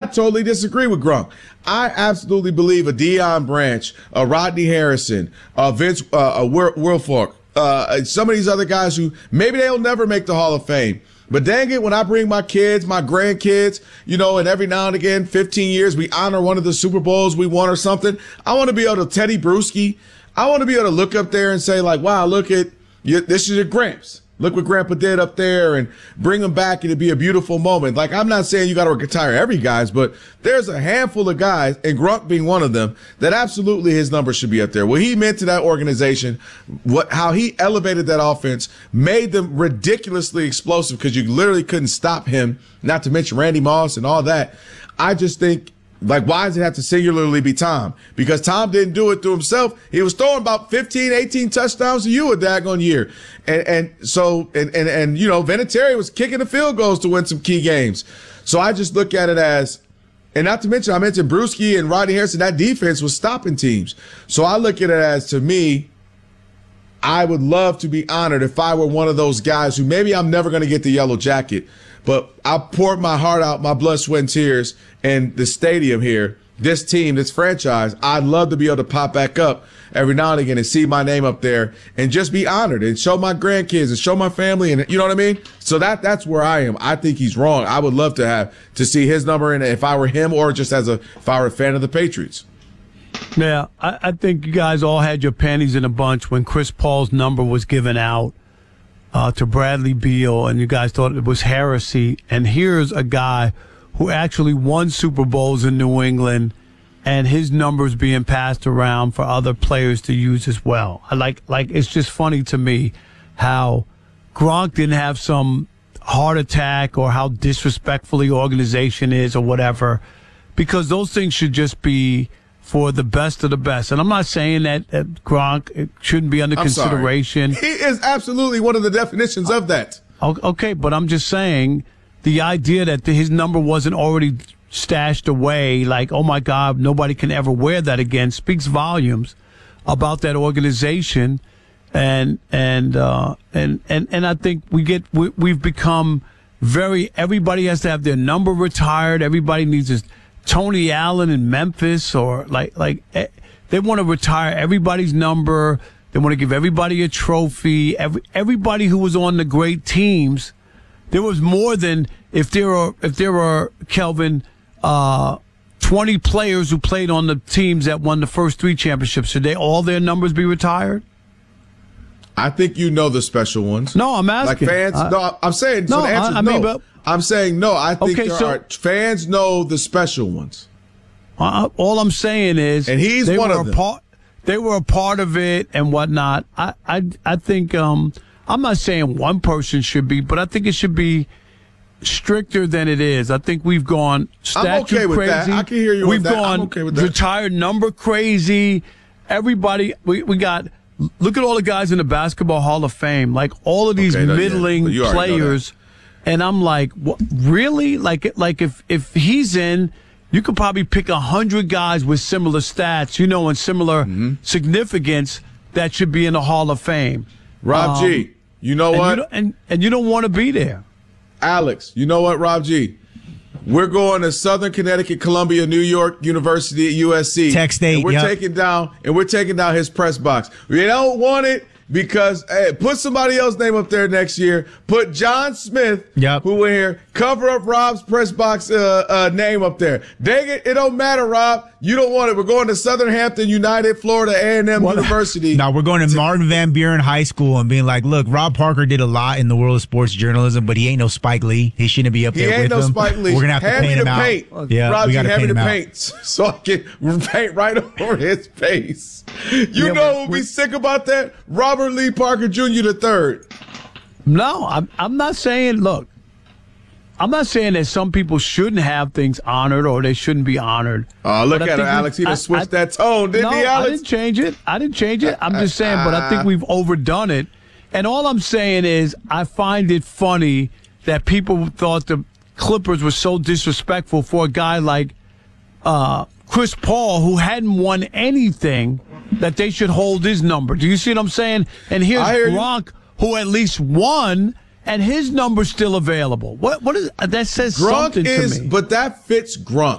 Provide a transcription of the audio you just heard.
totally disagree with Gronk. I absolutely believe a Deion Branch, a Rodney Harrison, a Vince Wilfork, some of these other guys who maybe they'll never make the Hall of Fame. But dang it, when I bring my kids, my grandkids, and every now and again, 15 years, we honor one of the Super Bowls we won or something. I want to be able to Teddy Bruschi. I want to be able to look up there and say, like, wow, look at this is your Gramps. Look what Grandpa did up there, and bring them back, and it'd be a beautiful moment. Like, I'm not saying you got to retire every guys, but there's a handful of guys, and Gronk being one of them, that absolutely his number should be up there. What he meant to that organization, how he elevated that offense, made them ridiculously explosive because you literally couldn't stop him, not to mention Randy Moss and all that. I just think, like, why does it have to singularly be Tom? Because Tom didn't do it to himself. He was throwing about 15, 18 touchdowns to you a daggone year. And Vinatieri was kicking the field goals to win some key games. So I just look at it as, and not to mention, I mentioned Bruschi and Rodney Harrison, that defense was stopping teams. So I look at it as, to me, I would love to be honored if I were one of those guys who maybe I'm never going to get the yellow jacket, but I poured my heart out, my blood, sweat, and tears, and the stadium here, this team, this franchise, I'd love to be able to pop back up every now and again and see my name up there and just be honored and show my grandkids and show my family, and you know what I mean? So that's where I am. I think he's wrong. I would love to see his number in it if I were him, or just if I were a fan of the Patriots. Yeah, I think you guys all had your panties in a bunch when Chris Paul's number was given out to Bradley Beal, and you guys thought it was heresy. And here's a guy who actually won Super Bowls in New England, and his numbers being passed around for other players to use as well. I like it's just funny to me how Gronk didn't have some heart attack or how disrespectful the organization is or whatever, because those things should just be for the best of the best. And I'm not saying that Gronk it shouldn't be under consideration. Sorry. He is absolutely one of the definitions of that. Okay, but I'm just saying the idea that his number wasn't already stashed away, like, oh my God, nobody can ever wear that again, speaks volumes about that organization. And I think we've become everybody has to have their number retired. Everybody needs this. Tony Allen in Memphis, or they want to retire everybody's number. They want to give everybody a trophy. Everybody who was on the great teams, there was more than if there were Kelvin 20 players who played on the teams that won the first 3 championships. Should all their numbers be retired? I think the special ones. No, I'm asking. Like fans. No, I'm saying. No, so the answer I mean, but, I'm saying no. I think fans know the special ones. All I'm saying is, and he's one of them. They were a part of it and whatnot. I think I'm not saying one person should be, but I think it should be stricter than it is. I think we've gone statue I'm okay with crazy. That. I can hear you. We've with that. gone I'm okay with that. Retired number crazy. Everybody, we got. Look at all the guys in the Basketball Hall of Fame, like all of these middling players, and I'm like, what, really? Like if he's in, you could probably pick 100 guys with similar stats, and similar significance that should be in the Hall of Fame. Rob G, you know what? And you don't want to be there. Alex, you know what, Rob G? We're going to Southern Connecticut, Columbia, New York University at USC. Tech State. And we're taking down his press box. We don't want it because put somebody else's name up there next year. Put John Smith, who were here, cover up Rob's press box name up there. Dang it, it don't matter, Rob. You don't want it. We're going to Southern Hampton United, Florida A&M University. No, we're going to Martin Van Buren High School and being like, look, Rob Parker did a lot in the world of sports journalism, but he ain't no Spike Lee. He shouldn't be up there with him. He ain't no Spike Lee. We're going to have to paint him out. Yeah, Rob, we got to paint him out. So I can paint right over his face. You know who would be sick about that? Robert Lee Parker Jr. III. No, I'm not saying, look, I'm not saying that some people shouldn't have things honored or they shouldn't be honored. Oh, look at him, Alex. He just switched that tone, didn't he, Alex? I didn't change it. I'm just saying, but I think we've overdone it. And all I'm saying is I find it funny that people thought the Clippers were so disrespectful for a guy like Chris Paul, who hadn't won anything, that they should hold his number. Do you see what I'm saying? And here's Gronk, who at least won, and his number's still available. What is that? Says Gronk something to me. But that fits Gronk.